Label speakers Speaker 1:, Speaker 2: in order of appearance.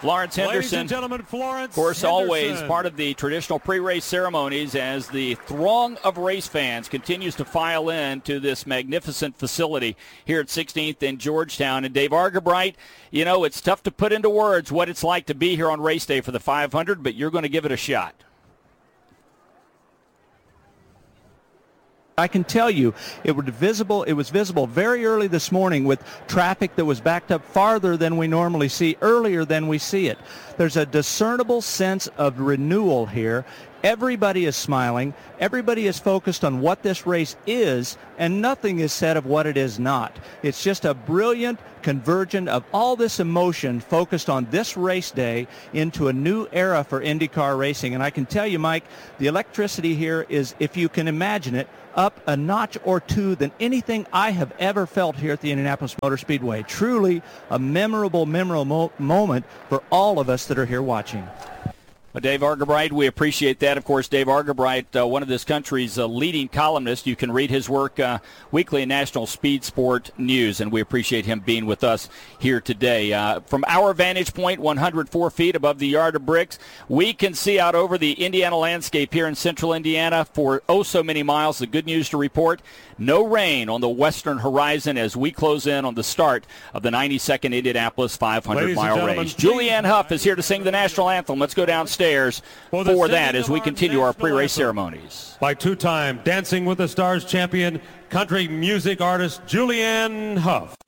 Speaker 1: Lawrence Henderson.
Speaker 2: Ladies and gentlemen, Florence
Speaker 1: Of course,
Speaker 2: Henderson.
Speaker 1: always part of the traditional pre-race ceremonies as the throng of race fans continues to file in to this magnificent facility here at 16th and Georgetown. And Dave Argabright, you know, it's tough to put into words what it's like to be here on race day for the 500, but you're going to give it a shot.
Speaker 3: I can tell you it was visible very early this morning with traffic that was backed up farther than we normally see, earlier than we see it. There's a discernible sense of renewal here. Everybody is smiling. Everybody is focused on what this race is, and nothing is said of what it is not. It's just a brilliant convergence of all this emotion focused on this race day into a new era for IndyCar racing. And I can tell you, Mike, the electricity here is, if you can imagine it, up a notch or two than anything I have ever felt here at the Indianapolis Motor Speedway. Truly a memorable moment for all of us that are here watching.
Speaker 1: Well, Dave Argabright, we appreciate that. Of course, Dave Argabright, one of this country's leading columnists. You can read his work weekly in National Speed Sport News, and we appreciate him being with us here today. From our vantage point, 104 feet above the yard of bricks, we can see out over the Indiana landscape here in central Indiana for so many miles. The good news to report, no rain on the western horizon as we close in on the start of the 92nd Indianapolis 500-mile race. Julianne Hough is here to sing the national anthem. Let's go downstairs for that as we continue our pre-race ceremonies.
Speaker 2: By two-time Dancing with the Stars champion, country music artist Julianne Hough.